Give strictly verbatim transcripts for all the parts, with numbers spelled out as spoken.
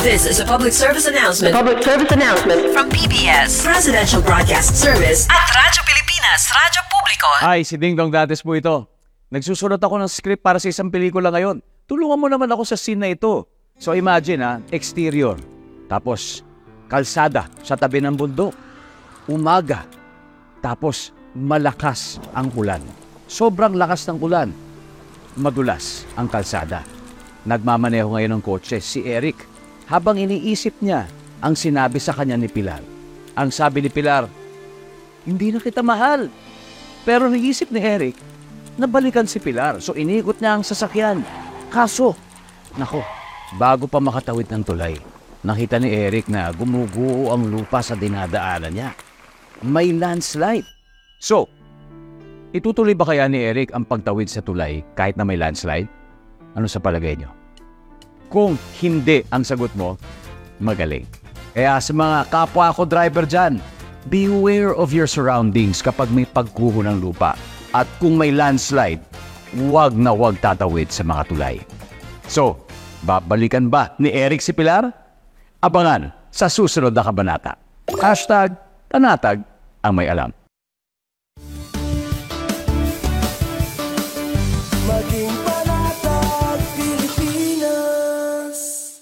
This is a public service announcement. Public service announcement From P B S Presidential Broadcast Service at Radyo Pilipinas, Radyo Publiko. Ay, si Ding Dong Dates po ito. Nagsusunod ako ng script para sa isang pelikula ngayon. Tulungan mo naman ako sa scene na ito. So imagine ha, exterior. Tapos, kalsada sa tabi ng bundok. Umaga. Tapos, malakas ang ulan. Sobrang lakas ng ulan. Madulas ang kalsada. Nagmamaneho ngayon ng kotse si Eric. Habang iniisip niya ang sinabi sa kanya ni Pilar. Ang sabi ni Pilar, hindi na kita mahal. Pero naisip ni Eric, nabalikan si Pilar. So iniikot niya ang sasakyan. Kaso, nako, bago pa makatawid ng tulay, nakita ni Eric na gumuguho ang lupa sa dinadaanan niya. May landslide. So, itutuloy ba kaya ni Eric ang pagtawid sa tulay kahit na may landslide? Ano sa palagay niyo? Kung hindi ang sagot mo, magaling. Kaya sa mga kapwa ko driver dyan, beware of your surroundings kapag may pagguho ng lupa. At kung may landslide, huwag na huwag tatawid sa mga tulay. So, babalikan ba ni Eric si Pilar? Abangan sa susunod na kabanata. Hashtag Tanatag ang may alam. Maging Panatag Pilipinas.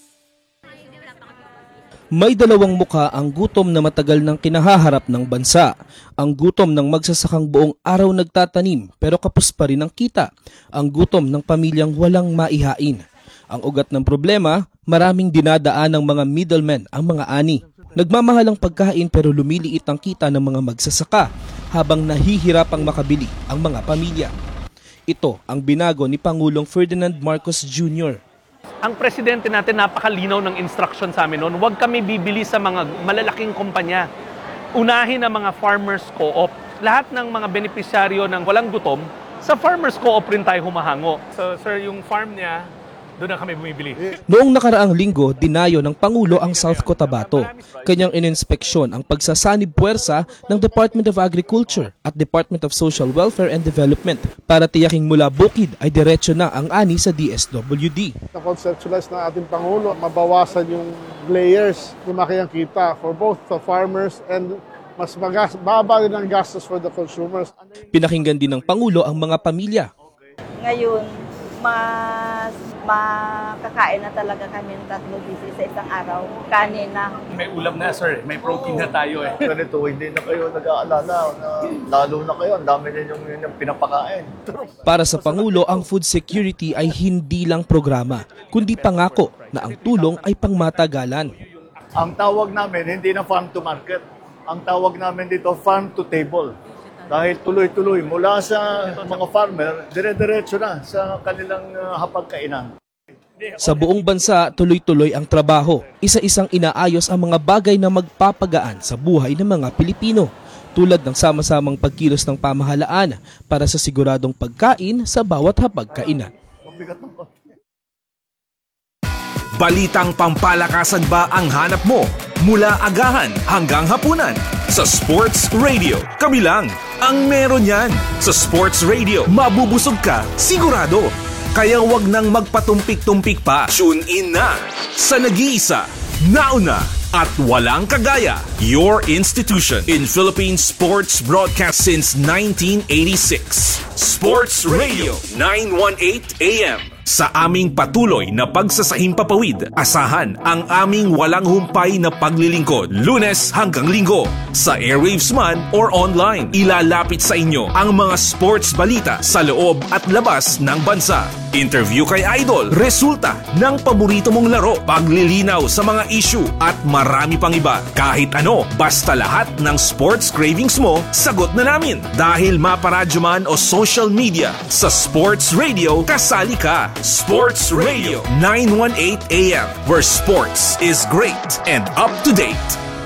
May dalawang mukha ang gutom na matagal nang kinahaharap ng bansa. Ang gutom ng magsasakang buong araw nagtatanim pero kapos pa rin ang kita. Ang gutom ng pamilyang walang maihain. Ang ugat ng problema, maraming dinadaan ng mga middlemen ang mga ani. Nagmamahal ang pagkain pero lumiliit ang kita ng mga magsasaka habang nahihirapang makabili ang mga pamilya. Ito ang binago ni Pangulong Ferdinand Marcos Junior Ang presidente natin napakalinaw ng instruction sa amin noon, huwag kami bibili sa mga malalaking kumpanya. Unahin ang mga farmers co-op. Lahat ng mga benepisyaryo ng walang gutom, sa farmers co-op rin tayo humahango. So sir, yung farm niya, doon na kami bumibili. Noong nakaraang linggo, dinayo ng Pangulo ang South Cotabato. Kanyang ininspeksyon ang pagsasanib puwersa ng Department of Agriculture at Department of Social Welfare and Development para tiyaking mula bukid ay diretso na ang ani sa D S W D. Na-conceptualize ng ating Pangulo, mabawasan yung layers, lumaki ang kita for both the farmers and mas magas, baba din ang gastos for the consumers. Pinakinggan din ng Pangulo ang mga pamilya. Ngayon, mas makakain na talaga kami ng tatlo busy sa isang araw. Kanin na. May ulam na sir, may protein na tayo eh. Ganito, hindi na kayo nag-aalala na lalo na kayo, ang dami ninyong yung pinapakain. Para sa Pangulo, ang food security ay hindi lang programa, kundi pangako na ang tulong ay pangmatagalan. Ang tawag namin, hindi na farm to market. Ang tawag namin dito, farm to table. Dahil tuloy-tuloy mula sa mga farmer, dire-diretso na sa kanilang uh, hapagkainan. Sa buong bansa, tuloy-tuloy ang trabaho. Isa-isang inaayos ang mga bagay na magpapagaan sa buhay ng mga Pilipino. Tulad ng sama-samang pagkilos ng pamahalaan para sa siguradong pagkain sa bawat hapagkainan. Balitang pampalakasan ba ang hanap mo? Mula agahan hanggang hapunan. Sa Sports Radio, kami lang ang meron yan. Sa Sports Radio, mabubusog ka, sigurado. Kaya wag nang magpatumpik-tumpik pa. Tune in na sa nag-iisa, nauna at walang kagaya. Your institution in Philippine sports broadcast since nineteen eighty-six. Sports Radio nine eighteen A M. Sa aming patuloy na pagsasahimpapawid, asahan ang aming walang humpay na paglilingkod, Lunes hanggang Linggo. Sa airwaves man or online, ilalapit sa inyo ang mga sports balita sa loob at labas ng bansa. Interview kay Idol, resulta ng paborito mong laro, paglilinaw sa mga issue at marami pang iba. Kahit ano, basta lahat ng sports cravings mo, sagot na namin. Dahil maparadyo man o social media, sa Sports Radio, kasali ka. Sports Radio nine eighteen A M, where sports is great and up to date.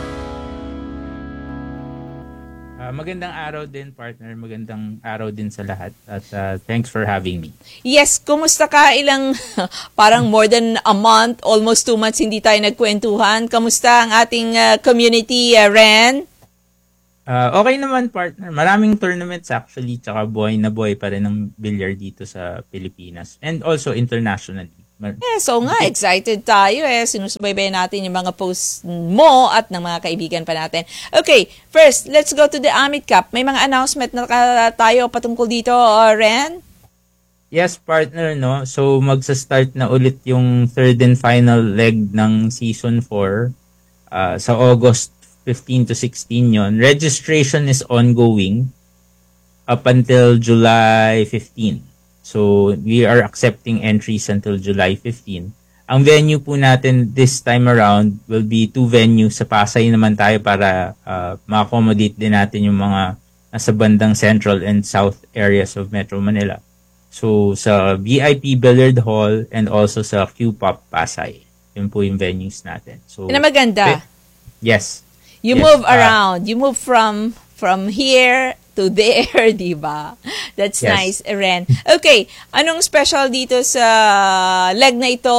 Uh, magandang araw din, partner. Magandang araw din sa lahat. At uh, thanks for having me. Yes, kumusta ka? Ilang, parang more than a month, almost two months hindi tayo nagkwentuhan. Kamusta ang ating uh, community, uh, Ren? Uh, okay naman, partner. Maraming tournaments actually, tsaka buhay na buhay pa rin ng bilyar dito sa Pilipinas and also internationally. Eh, so nga, excited tayo eh. Sinusubaybayan natin yung mga posts mo at ng mga kaibigan pa natin. Okay, first, let's go to the Amit Cup. May mga announcement na tayo patungkol dito, uh, Ren? Yes, partner, no? So, magsa-start na ulit yung third and final leg ng Season four uh, sa August fifteen to sixteen yon. Registration is ongoing up until July fifteenth. So, we are accepting entries until July fifteenth. Ang venue po natin this time around will be two venues. Sa Pasay naman tayo para uh, ma-accommodate din natin yung mga nasa bandang central and south areas of Metro Manila. So, sa V I P Billiard Hall and also sa Q-Pop Pasay. Yun po yung venues natin. So, na maganda. Pe- yes. You yes, move uh, around. You move from from here to there, di ba? That's Yes. nice, Ren. Okay, anong special dito sa leg na ito?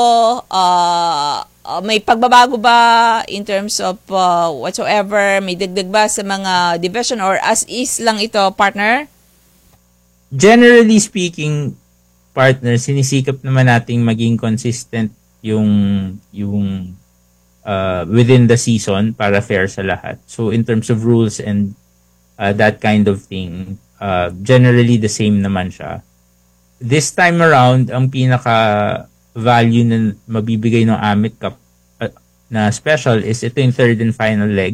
Uh, uh, may pagbabago ba in terms of uh, whatsoever? May dagdag ba sa mga division or as is lang ito, partner? Generally speaking, partner, sinisikap naman nating maging consistent yung yung uh, within the season para fair sa lahat. So in terms of rules and uh, that kind of thing, uh, generally the same naman siya. This time around, ang pinaka value na mabibigay ng Amit Cup uh, na special is ito yung third and final leg.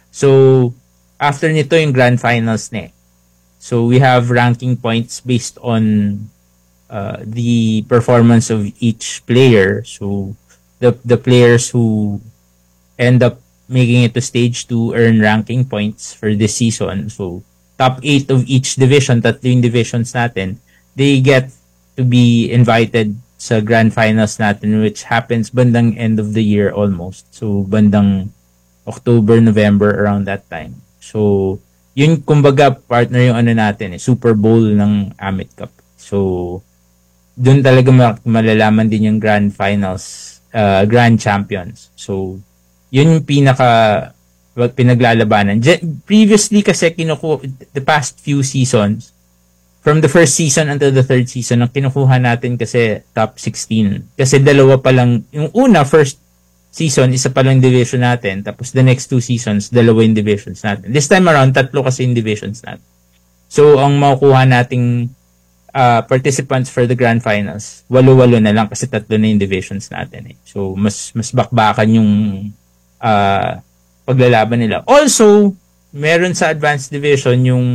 So after nito yung grand finals na eh. So we have ranking points based on uh, the performance of each player. So the the players who end up making it to stage two earn ranking points for this season. So top eight of each division, tatlo yung divisions natin, they get to be invited sa grand finals natin, which happens bandang end of the year almost. So bandang October, November, around that time. So yun, kumbaga, partner yung ano natin, eh, Super Bowl ng Amit Cup. So, dun talaga ma- malalaman din yung grand finals, uh, grand champions. So, yun yung pinaka wag pinaglalabanan. Je- previously kasi kinuku the past few seasons, from the first season until the third season, ang kinukuha natin kasi top sixteen. Kasi dalawa pa lang, yung una, first season, isa pa lang division natin. Tapos the next two seasons, dalawa yung divisions natin. This time around, tatlo kasi yung divisions natin. So, ang makukuha nating uh, participants for the grand finals, walo-walo na lang kasi tatlo na yung divisions natin. Eh. So, mas mas bakbakan yung uh, paglalaban nila. Also, meron sa advanced division yung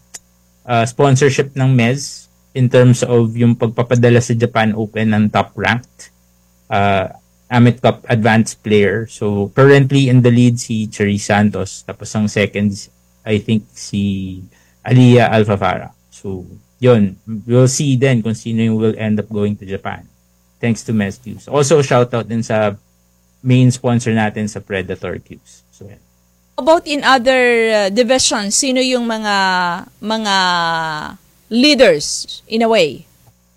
uh, sponsorship ng M E Z in terms of yung pagpapadala sa Japan Open ng top ranked uh, Amit Cup advanced player. So, currently in the lead si Cherry Santos. Tapos ang second, I think, si Aliyah Alfafara. So, yun. We'll see then kung sino yung will end up going to Japan. Thanks to M E Z Qs. Also, shoutout din sa main sponsor natin sa Predator Qs. So, yan. About in other uh, divisions, sino yung mga mga leaders in a way?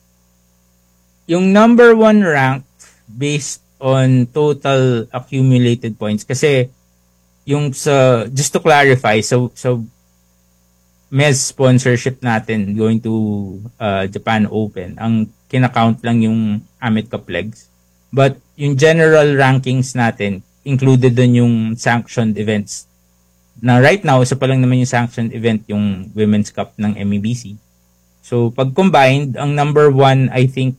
Yung number one rank based on total accumulated points. Kasi, yung sa, just to clarify, so, so, M E Z sponsorship natin going to uh, Japan Open, ang kinakount lang yung Amit Cup legs. But, yung general rankings natin, included dun yung sanctioned events. Na right now, isa pa lang naman yung sanctioned event, yung Women's Cup ng M E B C. So, pag combined, ang number one, I think,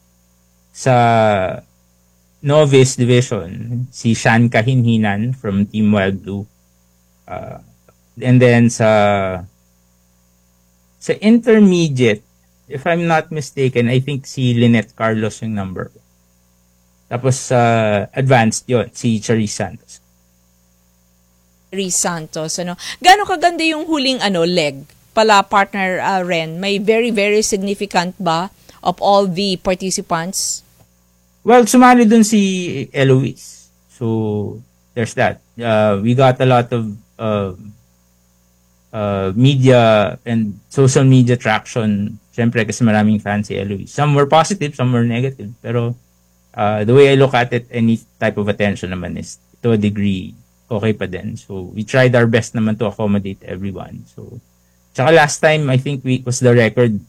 sa novice division, si Shan Kahinhinan from Team Wild Blue. Uh, and then sa sa intermediate, if I'm not mistaken, I think si Lynette Carlos yung number. Tapos sa uh, advanced yun, si Charisse Santos. Charisse Santos, ano? Gaano kaganda yung huling ano leg pala, partner uh, Ren? May very, very significant ba of all the participants? Well, sumali dun si Eloise. So, there's that. Uh, we got a lot of uh, uh, media and social media traction. Siyempre, kasi maraming fans si Eloise. Some were positive, some were negative. Pero, uh, the way I look at it, any type of attention naman is, to a degree, okay pa din. So, we tried our best naman to accommodate everyone. So, tsaka last time, I think we was the record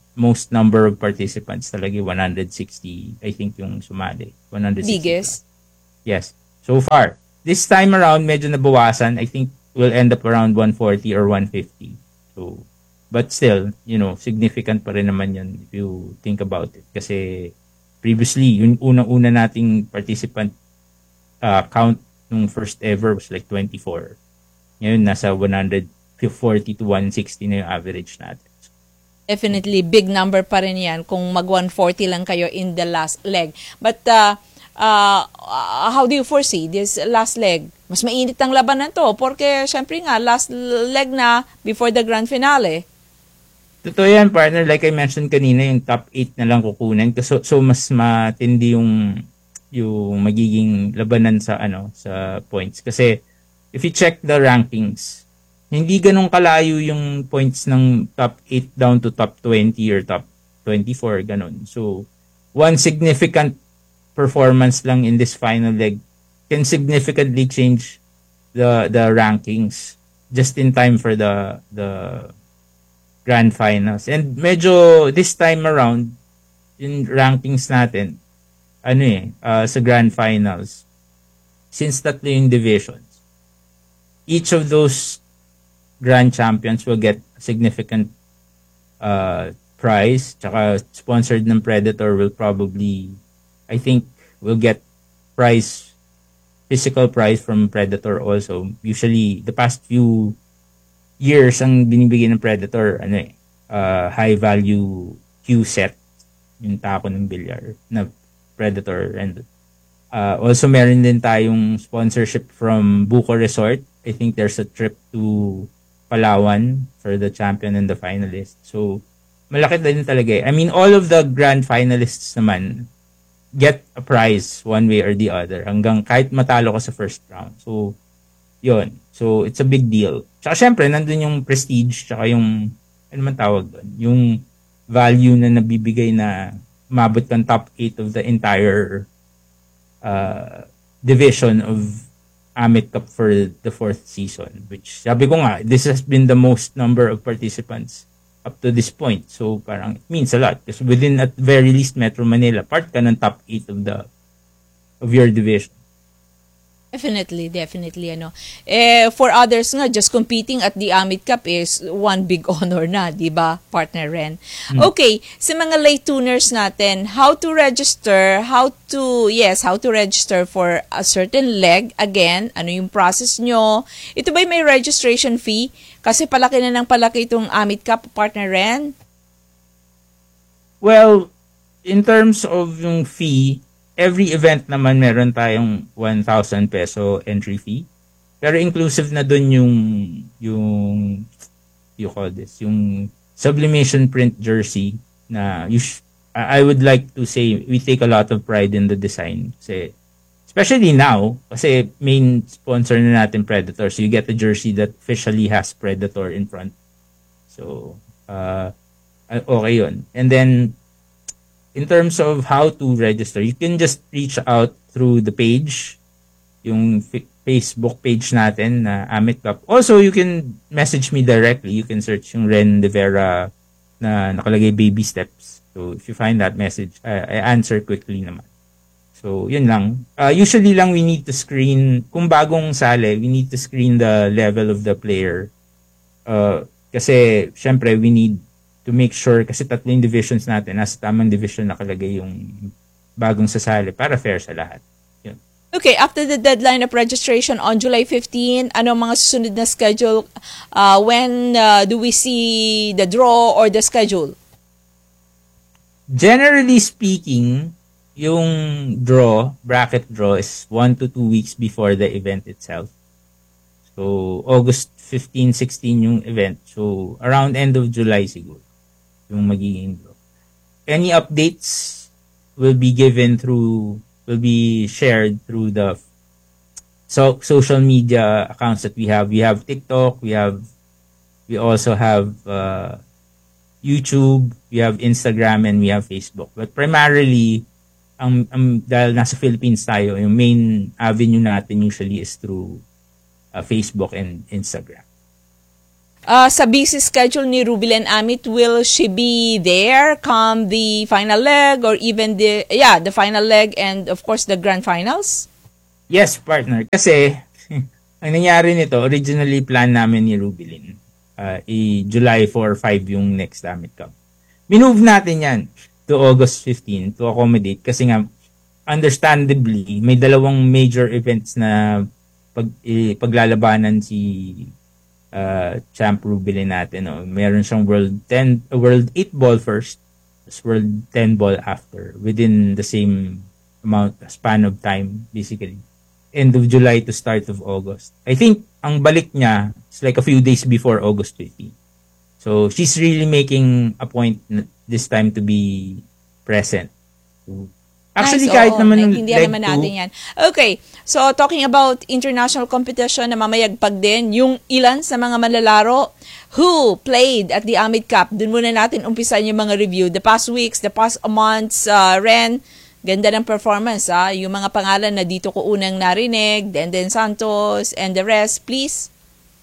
most number of participants talaga one hundred sixty, I think yung sumali. one hundred sixty. Biggest? Yes. So far. This time around, medyo nabawasan. I think we'll end up around one forty or one fifty. So, but still, you know, significant pa rin naman yun if you think about it. Kasi previously, yung unang-una nating participant uh, count nung first ever was like twenty-four. Ngayon, nasa one forty to one sixty na yung average natin. Definitely, big number pa rin yan kung mag one forty lang kayo in the last leg. But, uh, uh, how do you foresee this last leg? Mas mainit ang laban na to porque, syempre nga, last leg na before the grand finale. Totoo yan, partner. Like I mentioned kanina, yung top eight na lang kukunin. So, so mas matindi yung yung magiging labanan sa ano sa points. Kasi if you check the rankings, hindi ganun kalayo yung points ng top eight down to top twenty or top twenty-four, ganun. So, one significant performance lang in this final leg can significantly change the the rankings just in time for the the grand finals. And medyo this time around, yung rankings natin, ano eh, uh, sa grand finals, since tatlo yung divisions, each of those grand champions will get a significant uh, prize. Tsaka sponsored ng Predator will probably, I think, will get prize, physical prize from Predator also. Usually, the past few years, ang binibigay ng Predator, ano eh, uh, high value cue set, yung tako ng bilyar na Predator. And uh, also meron din tayong sponsorship from Buco Resort. I think there's a trip to Palawan for the champion and the finalist. So, malaki din talaga eh. I mean, all of the grand finalists naman get a prize one way or the other hanggang kahit matalo ka sa first round. So, yun. So, it's a big deal. Tsaka syempre, nandun yung prestige, tsaka yung, ano man tawag doon, yung value na nabibigay na mabot kang top eight of the entire uh, division of Amit Cup for the fourth season, which sabi ko nga, this has been the most number of participants up to this point. So parang it means a lot because within at very least Metro Manila, part ka ng top eight of the of your division. Definitely, definitely, ano. Eh, for others nga, just competing at the Amit Cup is one big honor na, di ba, partner Ren? Hmm. Okay, sa mga late tuners natin, how to register, how to, yes, how to register for a certain leg, again, ano yung process nyo? Ito ba may registration fee? Kasi palaki na ng palaki itong Amit Cup, partner Ren? Well, in terms of yung fee, every event naman meron tayong one thousand peso entry fee. Pero inclusive na dun yung, yung, you call this, yung sublimation print jersey na you sh- I would like to say we take a lot of pride in the design. Kasi, especially now, kasi main sponsor na natin Predator. So you get a jersey that officially has Predator in front. So, uh, okay yun. And then, in terms of how to register, you can just reach out through the page, yung f- Facebook page natin na Amit Cup. Also, you can message me directly. You can search yung Ren De Vera na nakalagay baby steps. So, if you find that message, uh, I answer quickly naman. So, yun lang. Uh, usually lang we need to screen, kung bagong sali, we need to screen the level of the player. Uh, kasi, syempre, we need to make sure, kasi tatlo yung divisions natin, nasa tamang division nakalagay yung bagong sasali para fair sa lahat. Yun. Okay, after the deadline of registration on July fifteenth, ano mga susunod na schedule? Uh, when uh, do we see the draw or the schedule? Generally speaking, yung draw, bracket draw, is one to two weeks before the event itself. So, August fifteen, sixteen yung event. So, around end of July siguro yung magiging draw. Any updates will be given through, will be shared through the so social media accounts that we have. We have TikTok, we have, we also have uh, YouTube, we have Instagram, and we have Facebook. But primarily, ang, ang dahil nasa Philippines tayo, yung main avenue natin usually is through uh, Facebook and Instagram. Uh, sa busy schedule ni Rubilen Amit, will she be there come the final leg or even the, yeah, the final leg and of course the grand finals? Yes, partner. Kasi, ang nangyari nito, originally plan namin ni Rubilin. Uh, i July four five yung next Amit Cup. Minove natin yan to August fifteenth to accommodate kasi nga, understandably, may dalawang major events na pag, eh, paglalabanan si uh, Champ Rubilin natin. No? Meron siyang World ten, uh, World eight ball first, World ten ball after, within the same amount, span of time, basically. End of July to start of August. I think ang balik niya is like a few days before August fifteenth. So she's really making a point this time to be present. Actually, nice, kahit oo, naman nung naintindihan leg naman two, natin yan. Okay, so talking about international competition na mamayagpag din, yung ilan sa mga manlalaro who played at the Amit Cup, dun muna natin umpisan yung mga review. The past weeks, the past months, uh, Ren, ganda ng performance, ah. Yung mga pangalan na dito ko unang narinig, Denden Santos, and the rest, please.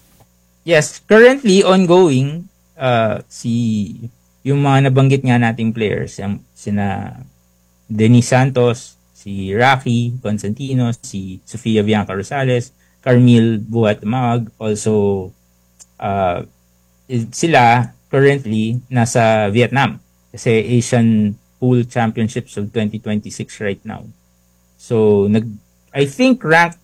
Yes, currently ongoing, uh, si yung mga nabanggit nga nating players, yung sina Denise Santos, si Rocky Constantino, si Sofia Bianca Rosales, Carmel Buhat Mag, also uh, sila currently nasa Vietnam kasi Asian Pool Championships of twenty twenty-six right now. So nag I think ranked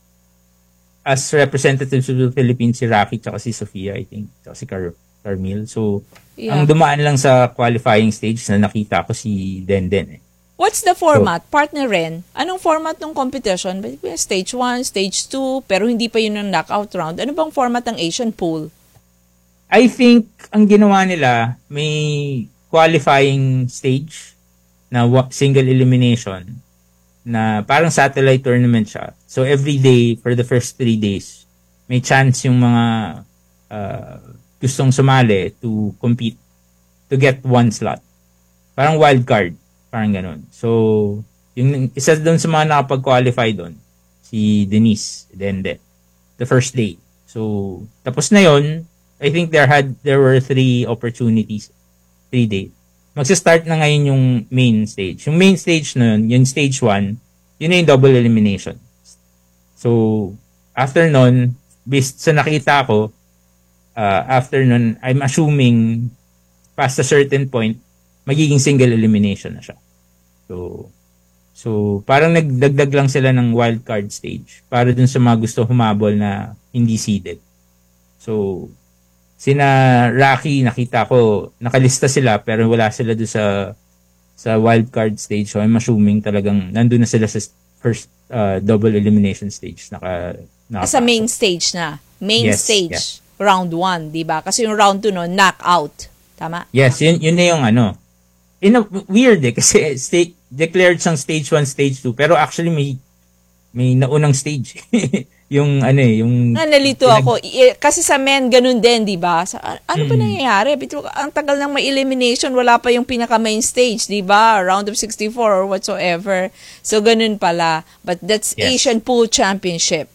as representatives of the Philippines si Rocky at si Sofia, I think, at si Car- Carmel. So Yeah. ang dumaan lang sa qualifying stage na nakita ko si Denden eh. What's the format? Partner Ren, anong format ng competition? Stage one, stage two, pero hindi pa yun ang knockout round. Ano bang format ng Asian Pool? I think ang ginawa nila, may qualifying stage na single elimination na parang satellite tournament siya. So every day, for the first three days, may chance yung mga uh, gustong sumali to compete, to get one slot. Parang wild card. Parang ganun. So, yung isa doon sa mga nakapag-qualify doon, si Denise Dende, the first day. So, tapos na yon, I think there had there were three opportunities, three days. Magsa-start na ngayon yung main stage. Yung main stage na yun, yung stage one, yun na yung double elimination. So, after nun, based sa nakita ko, uh, after nun, I'm assuming past a certain point, magiging single elimination na siya. So, so parang nagdagdag lang sila ng wild card stage para dun sa mga gusto humabol na hindi seeded. So, sina Rocky, nakita ko, nakalista sila pero wala sila dun sa sa wild card stage. So, I'm assuming talagang nandun na sila sa first uh, double elimination stage. Naka, naka Sa main stage na. Main yes, stage. Yes. Round one, di ba? Kasi yung round two no, knockout. Tama? Yes, yun, yun na yung ano. In a, weird eh, kasi state, declared siyang stage one, stage two, pero actually may may naunang stage. yung ano eh, yung... Na, nalito pinag- ako. I, kasi sa men, ganun din, di ba? Sa, ano pa Mm. nangyayari? Bito, ang tagal nang may elimination, wala pa yung pinaka-main stage, di ba? Round of sixty-four or whatsoever. So, ganun pala. But that's Yes. Asian Pool Championship.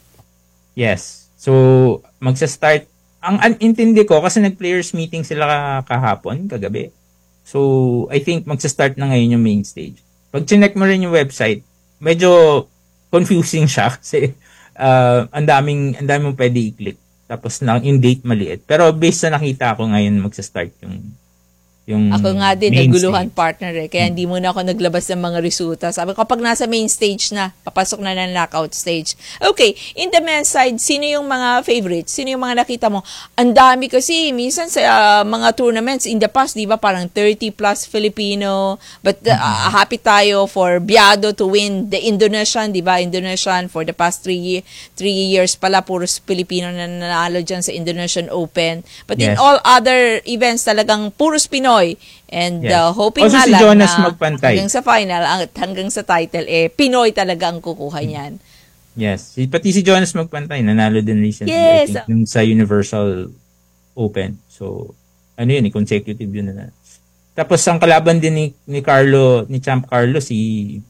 Yes. So, magsa-start. Ang intindi ko, kasi nag-players meeting sila kahapon, kagabi. So, I think magsa-start na ngayon yung main stage. Pag chinek mo rin yung website, medyo confusing siya kasi uh, ang daming, ang daming pwede i-click. Tapos na, yung date maliit. Pero based sa nakita ko ngayon, magsa-start yung yung Ako nga din, main naguluhan stage. partner eh. Kaya hindi muna ako naglabas ng mga resulta. Sabi ko, kapag nasa main stage na, papasok na ng knockout stage. Okay, in the men's side, sino yung mga favorites? Sino yung mga nakita mo? Ang dami kasi, minsan sa uh, mga tournaments in the past, di ba, parang thirty plus Filipino. But uh, uh, happy tayo for Biado to win the Indonesian, di ba? Indonesian for the past three, three years pala, puros Filipino na nanalo dyan sa Indonesian Open. But in Yes. all other events, talagang puros Pinoy. And Yes. uh, hoping Also nga si lang Jonas na Magpantay. hanggang sa final, at hanggang sa title, eh, Pinoy talaga ang kukuha niyan. Yes. Si, pati si Jonas Magpantay, nanalo din recently, Yes. I think, nung sa Universal Open. So, ano yun, eh, consecutive yun na. Tapos, ang kalaban din ni, ni Carlo, ni Champ Carlo, si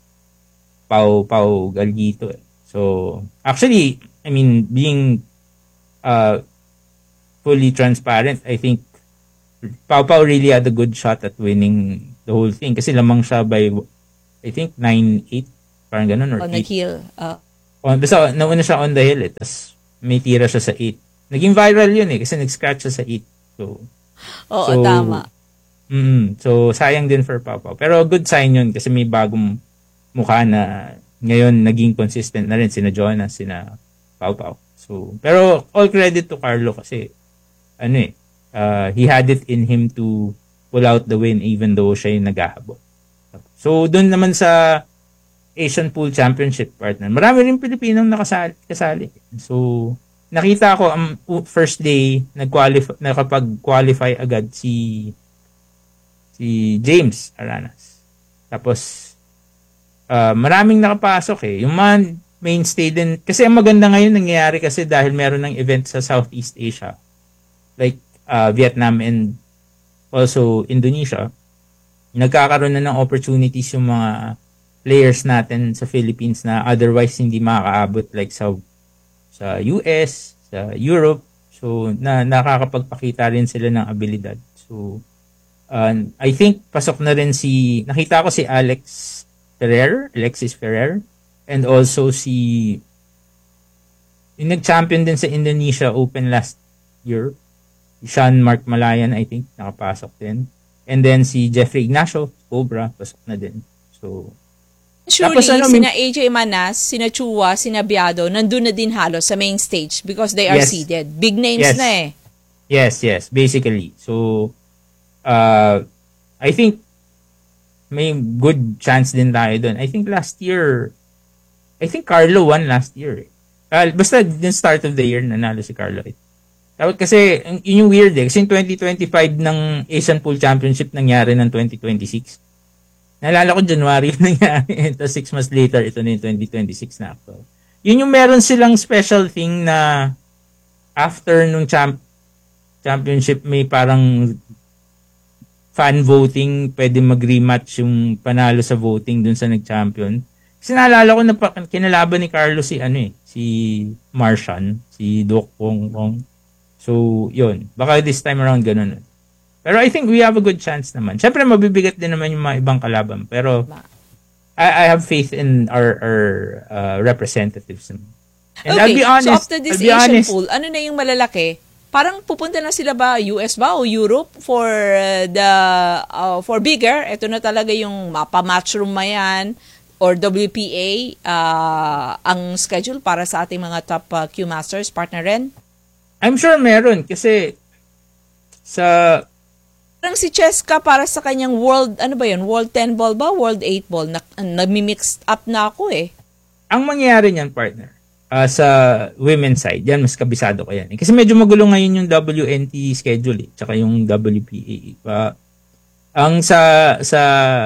Pau, Pau Galgito. Eh. So, actually, I mean, being uh, fully transparent, I think Pau Pau really had a good shot at winning the whole thing kasi lamang siya by I think nine eight parang ganun or On the eight. hill. Uh, Oh, basta nauna siya on the hill eh, tapos may tira siya sa eight. Naging viral yun eh kasi nag-scratch siya sa eight. So oo, so, tama. Mm, so sayang din for Pau Pau. Pero good sign yun kasi may bagong mukha na ngayon naging consistent na rin sina Jonas, sina Pau Pau. So pero all credit to Carlo kasi ano eh uh, he had it in him to pull out the win even though siya yung naghahabol. So doon naman sa Asian Pool Championship partner, marami rin Pilipinong nakasali, kasali. So nakita ko ang um, first day nag-qualify, nakapag-qualify agad si si James Aranas. Tapos uh, maraming nakapasok eh. Yung mga mainstay din kasi ang maganda ngayon nangyayari kasi dahil meron ng event sa Southeast Asia like uh, Vietnam and also Indonesia, nagkakaroon na ng opportunities yung mga players natin sa Philippines na otherwise hindi makakaabot like sa sa U S, sa Europe. So na nakakapagpakita rin sila ng abilidad. So uh, I think pasok na rin si nakita ko si Alex Ferrer, Alexis Ferrer and also si yung nag-champion din sa Indonesia Open last year. Sean Mark Malayan, I think, nakapasok din. And then si Jeffrey Ignacio, Cobra, pasok na din. So, surely, tapos, ano, sina A J Manas, sina Chua, sina Biado, nandun na din halos sa main stage because they are yes. seeded. Big names yes. na eh. Yes, yes, basically. So, uh, I think may good chance din tayo dun. I think last year, I think Carlo won last year. Uh, basta din start of the year, nanalo si Carlo. Tapos kasi, yun yung weird eh. Kasi twenty twenty-five ng Asian Pool Championship nangyari ng twenty twenty-six. Naalala ko January nangyari. Tapos six months later, ito na yung twenty twenty-six na ako. Yun yung meron silang special thing na after nung champ championship may parang fan voting, pwede mag-rematch yung panalo sa voting dun sa nag-champion. Kasi naalala ko na kinalaban ni Carlos si ano eh, si Martian, si Doc Wong Wong. So, yun. Baka this time around ganun. Pero I think we have a good chance naman. Siyempre, mabibigat din naman yung mga ibang kalaban. Pero, I, I have faith in our, our uh, representatives. And okay, I'll be honest, so after this I'll be Asian honest, pool, ano na yung malalaki? Parang pupunta na sila ba, U S ba o Europe for uh, the, uh, for bigger? Ito na talaga yung mapa matchroom mayan or W P A uh, ang schedule para sa ating mga top uh, Q Masters, partner rin? I'm sure meron kasi sa parang si Cheska para sa kanyang world, ano ba yun, world ten ball ba, world eight ball, na, nami-mixed up na ako eh. Ang mangyayari niyan, partner, uh, sa women's side, yan, mas kabisado ko yan. Eh. Kasi medyo magulo ngayon yung W N T schedule eh, tsaka yung W P A. Uh, ang sa sa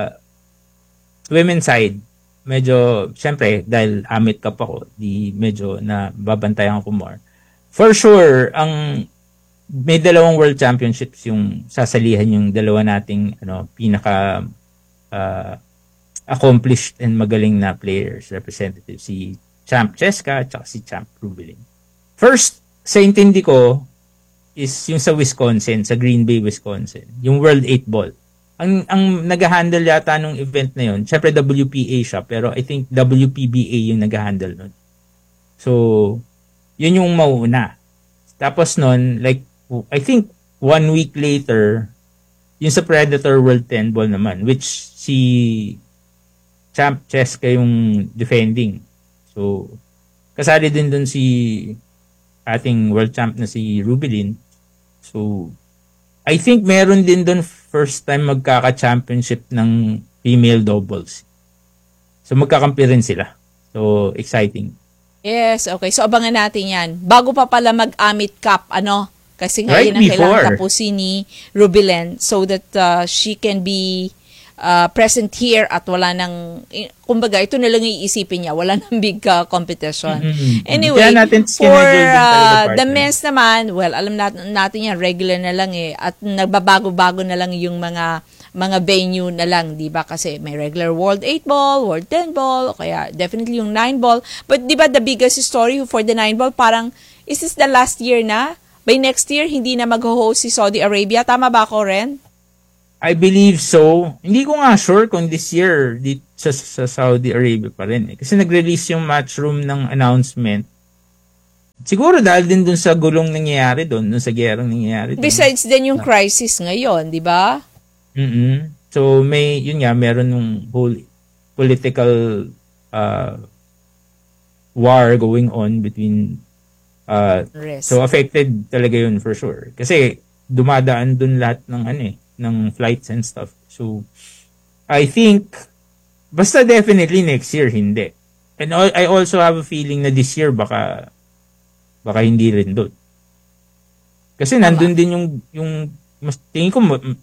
women's side, medyo, syempre, dahil Amit Cup ako, di medyo na babantayan ko more. For sure, ang may dalawang world championships yung sasalihan yung dalawa nating ano pinaka uh, accomplished and magaling na players, representative, si Champ Cheska at si Champ Rubelin. First, sa intindi ko, is yung sa Wisconsin, sa Green Bay, Wisconsin, yung World eight Ball. Ang ang nag-handle yata nung event na yun, syempre W P A siya, pero I think W P B A yung nag-handle nun. So, yun yung mauuna. Tapos nun, like, I think one week later, yung sa Predator World ten Ball naman, which si Champ Cheska yung defending. So, kasali din dun si ating world champ na si Rubelin. So, I think meron din dun first time magkaka-championship ng female doubles. So, magkakampi rin sila. So, exciting. Yes, okay. So, abangan natin yan. Bago pa pala mag-Amit Cup, ano? Kasi ngayon Right ang kailangan before. tapusin ni Rubelin so that uh, she can be uh, present here at wala nang, kumbaga, ito na lang iisipin niya. Wala nang big uh, competition. Mm-hmm. Anyway, Kaya natin for schedule din talaga, uh, the partner. men's naman, well, alam natin, natin yan, regular na lang eh. At nagbabago-bago na lang yung mga mga venue na lang, di ba? Kasi may regular World eight Ball, World ten Ball, o kaya definitely yung nine Ball. But di ba the biggest story for the nine Ball, parang, is this the last year na? by next year, hindi na mag-host si Saudi Arabia. Tama ba ako, Ren? I believe so. Hindi ko nga sure kung this year di, sa, sa Saudi Arabia pa rin. Eh. Kasi nag-release yung Matchroom ng announcement. Siguro dahil din dun sa gulong nangyayari doon, dun sa gerang nangyayari doon. Besides din yung crisis ngayon, di ba? Mm-mm. So may, yun nga, meron ng whole political uh, war going on between uh, so affected talaga yun for sure. Kasi dumadaan dun lahat ng ano eh, ng flights and stuff. So I think basta definitely next year hindi. And I also have a feeling na this year baka baka hindi rin doon. Kasi nandun din yung yung mas tingin ko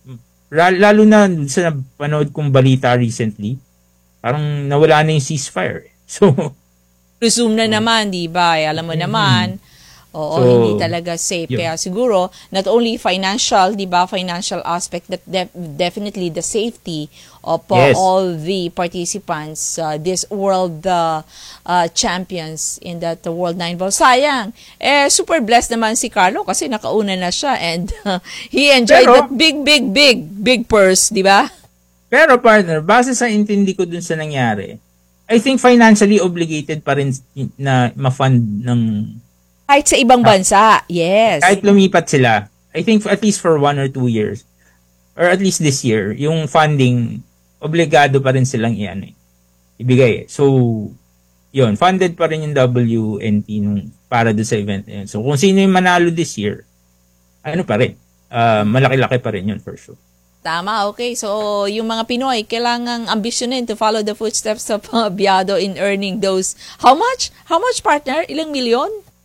lalo na sa panood kong balita recently, parang nawala na yung ceasefire. So resume na naman, di ba? Eh, alam mo mm-hmm. naman, oo, so, hindi talaga safe. Yun. Kaya siguro, not only financial, di ba, financial aspect, that def- definitely the safety of uh, yes. all the participants, uh, this world uh, uh, champions in that uh, World nine Ball. Sayang, eh, super blessed naman si Carlo kasi nakauna na siya and uh, he enjoyed pero, that big, big, big, big purse, di ba? Pero partner, base sa intindi ko dun sa nangyari, I think financially obligated pa rin na ma-fund ng... Kahit sa ibang bansa, yes. Kahit lumipat sila. I think at least for one or two years. Or at least this year, yung funding, obligado pa rin silang iyan eh. Ibigay eh. So, yun, funded pa rin yung W N T nung, para doon sa event na yun. So, kung sino yung manalo this year, ano pa rin. Uh, malaki-laki pa rin yun for sure. Tama, okay. So, yung mga Pinoy, kailangang ambisyonin to follow the footsteps of uh, Biado in earning those. How much? How much, partner? Ilang milyon?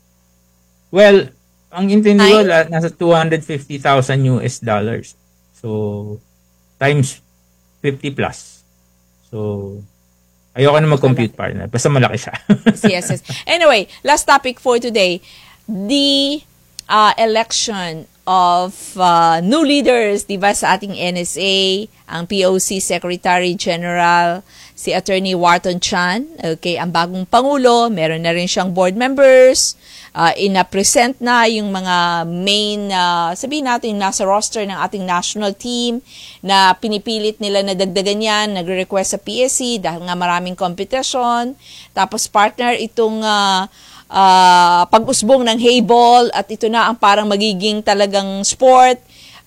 Well, ang intindi ko, nasa two hundred fifty thousand U S dollars. So, times fifty plus. So, ayoko na mag-compute, partner. Basta malaki siya. Yes, yes. Anyway, last topic for today. The uh, election of uh, new leaders, di ba, sa ating N S A, ang P O C Secretary General, si Attorney Wharton Chan, okay, ang bagong Pangulo, meron na rin siyang board members, uh, ina-present na yung mga main, uh, sabihin natin, nasa roster ng ating national team, na pinipilit nila na dagdagan yan, nagre-request sa P S C dahil nga maraming competition, tapos partner itong uh, Uh, pag-usbong ng hayball at ito na ang parang magiging talagang sport.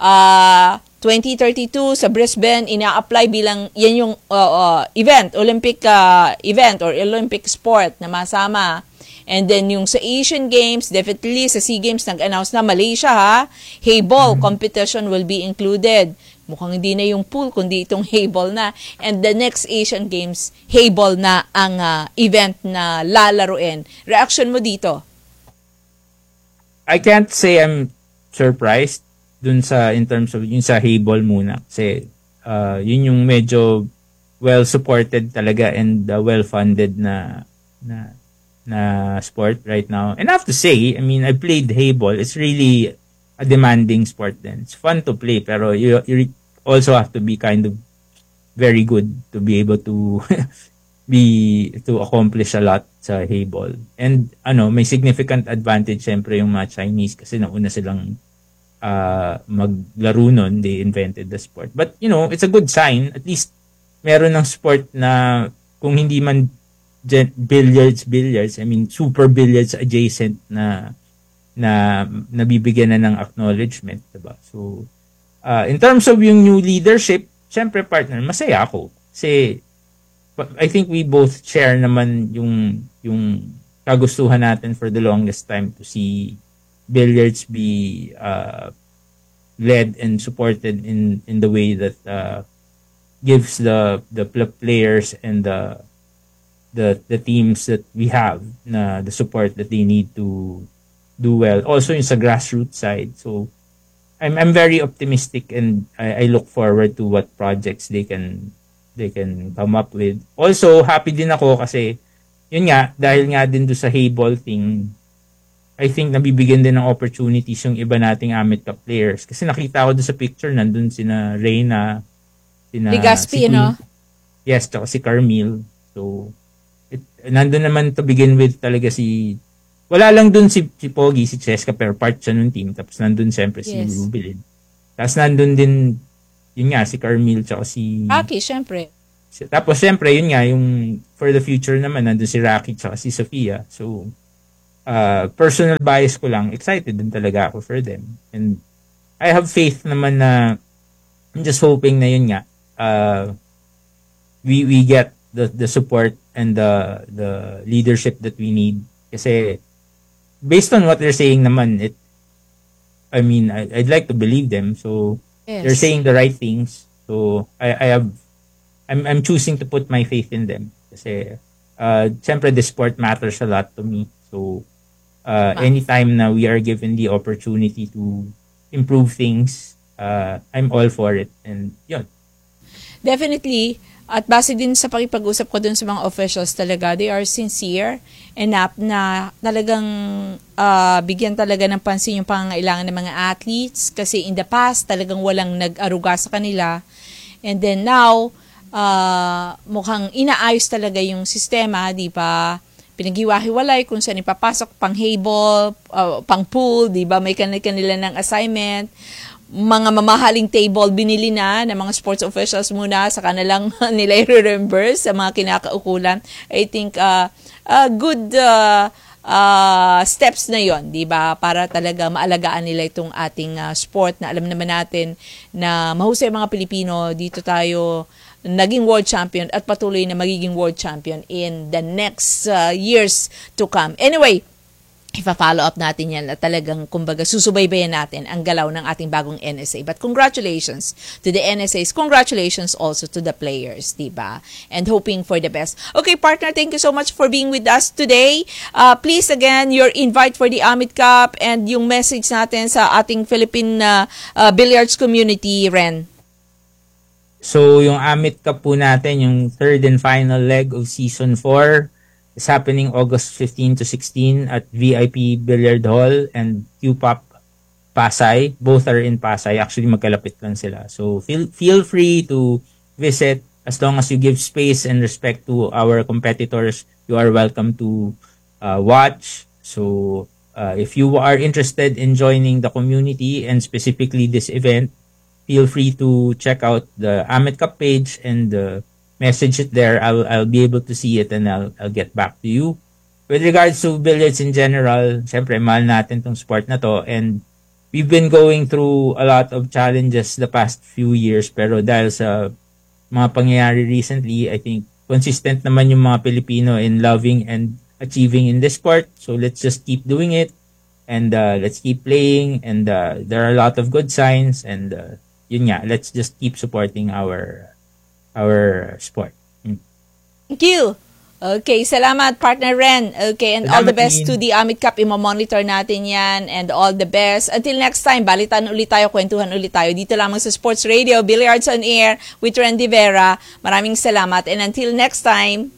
Uh, twenty thirty-two sa Brisbane, ina-apply bilang yan yung uh, uh, event, Olympic uh, event or Olympic sport na masama. And then yung sa Asian Games, definitely sa SEA Games, nag-announce na Malaysia ha, hayball competition will be included. Mukhang hindi na yung pool, kundi itong hayball na. And the next Asian Games, hayball na ang uh, event na lalaruin. Reaction mo dito? I can't say I'm surprised dun sa, in terms of, yung sa hayball muna. Kasi, uh, yun yung medyo well-supported talaga and uh, well-funded na, na, na sport right now. And I have to say, I mean, I played hayball. It's really a demanding sport then. It's fun to play, pero you, you also have to be kind of very good to be able to be to accomplish a lot sa hayball. And ano, may significant advantage syempre yung mga Chinese kasi nauna silang uh, maglaro nun. They invented the sport. But you know, it's a good sign. At least meron ng sport na kung hindi man billiards, billiards, I mean super billiards adjacent na na nabibigyan na ng acknowledgement, diba? So, uh, in terms of yung new leadership, syempre partner, masaya ako. Kasi, I think we both share naman yung, yung kagustuhan natin for the longest time to see billiards be uh, led and supported in, in the way that uh, gives the, the players and the, the, the teams that we have na the support that they need to do well. Also yung sa grassroots side. So I'm I'm very optimistic and I, I look forward to what projects they can they can come up with. Also happy din ako kasi yun nga dahil nga din do sa hayball thing, I think nabibigyan din ng opportunities yung iba nating Amit Cup players. Kasi nakita ko doon sa picture nandun sina Reyna, sina Ligaspi, si no? Yes, tsaka si Carmel. So it, nandun naman to begin with talaga si wala lang dun si, si Pogi, si Cheska, pero part siya nung team. Tapos nandun siyempre si Yes. Rubilin. Tapos nandun din, yun nga, si Carmel, tsaka si... Rocky, syempre. si- Tapos siyempre, yun nga, yung for the future naman, nandun si Rocky, tsaka si Sofia. So, uh, personal bias ko lang, excited din talaga ako for them. And I have faith naman na, I'm just hoping na yun nga, uh, we we get the the support and the the leadership that we need. Kasi, based on what they're saying naman, it, I mean, I, I'd like to believe them. So, Yes. they're saying the right things. So, I, I have, I'm, I'm choosing to put my faith in them. Kasi, uh, siyempre, the sport matters a lot to me. So, uh, anytime na we are given the opportunity to improve things, uh, I'm all for it. And, yun. Definitely, at base din sa pakipag-usap ko dun sa mga officials talaga, they are sincere enough na talagang uh, bigyan talaga ng pansin yung pangangailangan ng mga athletes kasi in the past talagang walang nag-aruga sa kanila. And then now, uh, mukhang inaayos talaga yung sistema, di ba? Pinaghiwa-hiwalay kung saan ipapasok pang hable, uh, pang pool, di ba? May kanila ng assignment. Mga mamahaling table binili na ng mga sports officials muna sa kanilang nila i-reimburse sa mga kinakaukulan. I think uh, uh, good uh, uh, steps na yon, di ba? Para talaga maalagaan nila itong ating uh, sport na alam naman natin na mahusay mga Pilipino, dito tayo naging world champion at patuloy na magiging world champion in the next uh, years to come. Anyway, ipa-follow up natin yan at talagang, kumbaga, susubaybayan natin ang galaw ng ating bagong N S A. But congratulations to the N S As. Congratulations also to the players, diba? And hoping for the best. Okay, partner, thank you so much for being with us today. Uh, please, again, your invite for the Amit Cup and yung message natin sa ating Philippine uh, uh, billiards community, Ren. So, yung Amit Cup po natin, yung third and final leg of Season four, is happening August fifteenth to sixteenth at V I P Billiard Hall and Q-Pop Pasay. Both are in Pasay. Actually, magkalapit lang sila. So, feel feel free to visit. As long as you give space and respect to our competitors, you are welcome to uh, watch. So, uh, if you are interested in joining the community and specifically this event, feel free to check out the Amit Cup page and the message it there. I'll I'll be able to see it and I'll I'll get back to you. With regards to billiards in general, syempre mahal natin tong sport na to and we've been going through a lot of challenges the past few years pero dahil sa mga pangyayari recently, I think consistent naman yung mga Pilipino in loving and achieving in this sport. So let's just keep doing it and uh, let's keep playing and uh, there are a lot of good signs and uh, yun nga, let's just keep supporting our our sport. Mm. Thank you. Okay, salamat partner Ren. Okay, and all the Salamat best din. to the Amit Cup. Imo-monitor natin yan and all the best. Until next time, balitan ulit tayo, kwentuhan ulit tayo. Dito lamang sa Sports Radio, Billiards on Air with Ren Divera. Maraming salamat and until next time.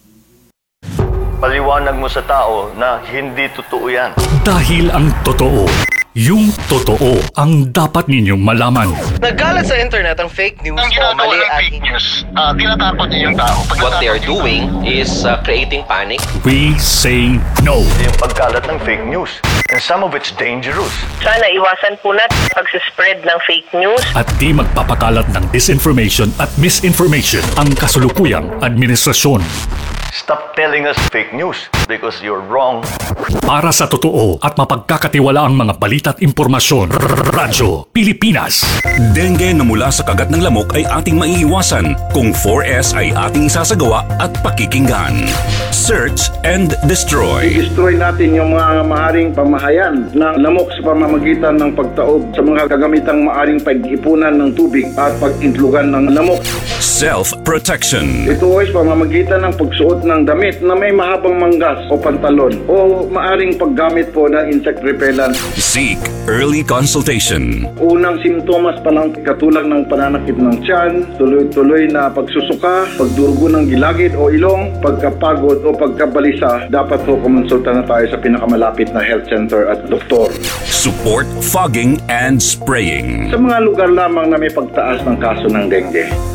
Paliwanag mo sa tao na hindi totoo yan. Dahil ang totoo, yung totoo ang dapat ninyong malaman. Nagkalat sa internet ang fake news ang o mali ng at fake news, uh, tinatakot niyo yung tao. Pag What they are doing is uh, creating panic. We say no. Yung pagkalat ng fake news. And some of it's dangerous. Sana iwasan po natin pag-spread ng fake news. At di magpapakalat ng disinformation at misinformation ang kasulukuyang administrasyon. Stop telling us fake news because you're wrong. Para sa totoo at mapagkakatiwalaang mga balita at impormasyon, Radyo Pilipinas. Dengue na mula sa kagat ng lamok ay ating maiiwasan kung four S ay ating sasagawa at pakikinggan. Search and destroy. I-destroy natin yung mga maaring pamahayan ng lamok sa pamamagitan ng pagtaob sa mga kagamitang maaring pag-ipunan ng tubig at pag-intlugan ng lamok. Self-protection. Ito ay sa pamamagitan ng pagsuot ng damit na may mahabang manggas o pantalon o maaring paggamit po ng insect repellent. Seek early consultation. Unang simptomas pa lang katulad ng pananakit ng tiyan, tuloy-tuloy na pagsusuka, pagdurugo ng gilagid o ilong, pagkapagod o pagkabalisa, dapat po kumonsulta na tayo sa pinakamalapit na health center at doktor. Support fogging and spraying. Sa mga lugar lamang na may pagtaas ng kaso ng dengue.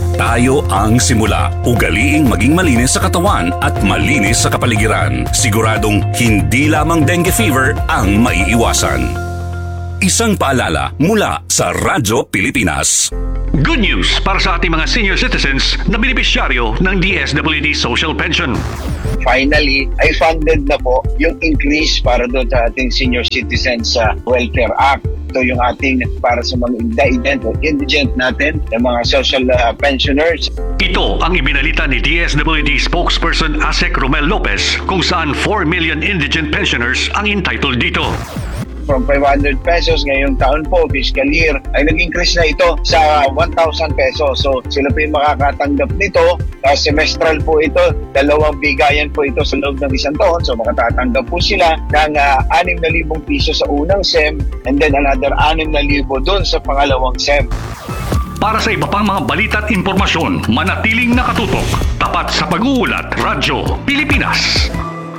Tayo ang simula. Ugaliing maging malinis sa katawan at malinis sa kapaligiran. Siguradong hindi lamang dengue fever ang maiiwasan. Isang paalala mula sa Radyo Pilipinas. Good news para sa ating mga senior citizens na benepisyaryo ng D S W D Social Pension. Finally, ay funded na po yung increase para doon sa ating Senior Citizens uh, Welfare Act. Ito yung ating para sa mga indigent o indigent natin, ng mga social uh, pensioners. Ito ang ibinalita ni D S W D spokesperson Asek Romel Lopez kung saan four million indigent pensioners ang entitled dito. From five hundred pesos ngayong taon po, fiscal year, ay nag-increase na ito sa one thousand pesos. So sila po yung makakatanggap nito. Uh, semestral po ito, dalawang bigayan po ito sa loob ng isang taon. So makatatanggap po sila ng uh, six thousand piso sa unang S E M and then another six thousand doon sa pangalawang S E M. Para sa iba pang mga balita at impormasyon, manatiling nakatutok. Tapat sa pag-uulat, Radyo Pilipinas.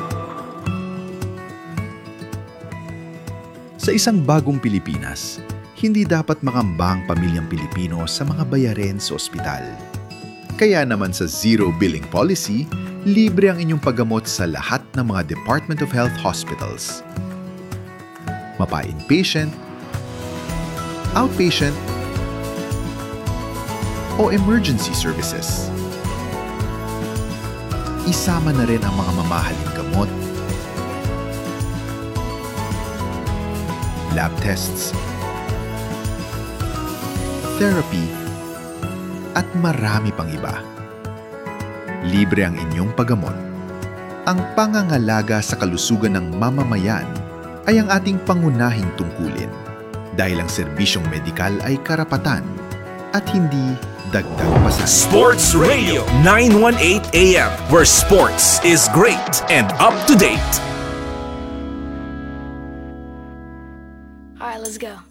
Sa isang bagong Pilipinas, hindi dapat makamba ang pamilyang Pilipino sa mga bayarin sa ospital. Kaya naman sa Zero Billing Policy, libre ang inyong paggamot sa lahat ng mga Department of Health hospitals. Mapa-inpatient, outpatient, o emergency services. Isama na rin ang mga mamahaling gamot, lab tests, therapy, at marami pang iba. Libre ang inyong paggamot. Ang pangangalaga sa kalusugan ng mamamayan ay ang ating pangunahing tungkulin dahil ang serbisyong medikal ay karapatan at hindi dagdag pasahero. Sports Radio nine eighteen A M, where sports is great and up to date. All right, let's go.